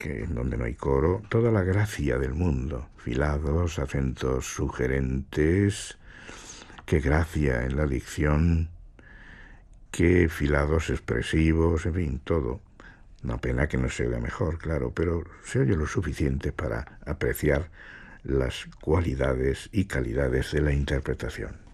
que en donde no hay coro, toda la gracia del mundo, filados, acentos sugerentes, qué gracia en la dicción, qué filados expresivos, en fin, todo. Una pena que no se oiga mejor, claro, pero se oye lo suficiente para apreciar las cualidades y calidades de la interpretación.